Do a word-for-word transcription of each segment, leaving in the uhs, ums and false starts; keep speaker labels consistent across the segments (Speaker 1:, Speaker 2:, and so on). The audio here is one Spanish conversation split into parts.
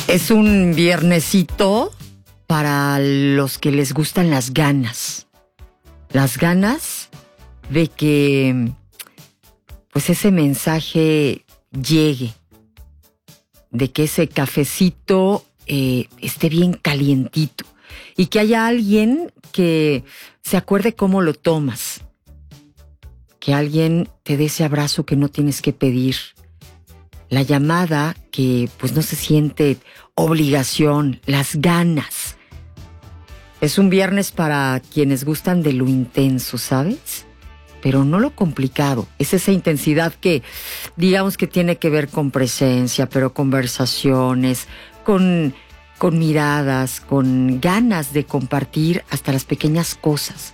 Speaker 1: Es un viernesito para los que les gustan las ganas. Las ganas de que pues ese mensaje llegue, de que ese cafecito eh, esté bien calientito y que haya alguien que se acuerde cómo lo tomas, que alguien te dé ese abrazo que no tienes que pedir, la llamada que pues no se siente obligación, las ganas. Es un viernes para quienes gustan de lo intenso, ¿sabes? Pero no lo complicado. Es esa intensidad que, digamos que tiene que ver con presencia, pero conversaciones, con, con miradas, con ganas de compartir hasta las pequeñas cosas.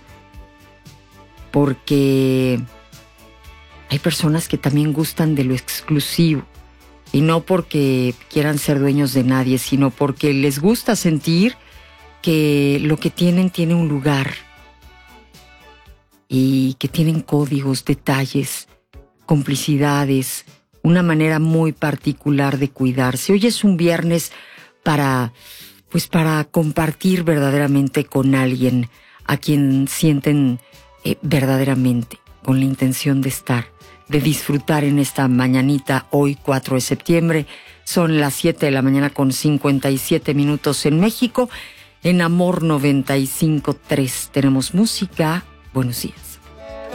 Speaker 1: Porque hay personas que también gustan de lo exclusivo. Y no porque quieran ser dueños de nadie, sino porque les gusta sentir que lo que tienen tiene un lugar. Y que tienen códigos, detalles, complicidades, una manera muy particular de cuidarse. Hoy es un viernes para, pues para compartir verdaderamente con alguien a quien sienten eh, verdaderamente, con la intención de estar, de disfrutar en esta mañanita, hoy cuatro de septiembre. Son las siete de la mañana con cincuenta y siete minutos en México. En Amor noventa y cinco punto tres tenemos música. Buenos días.